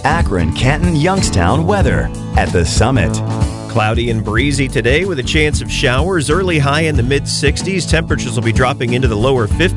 Akron, Canton, Youngstown weather at the Summit. Cloudy and breezy today with a chance of showers. Early high in the mid-60s. Temperatures will be dropping into the lower 50s.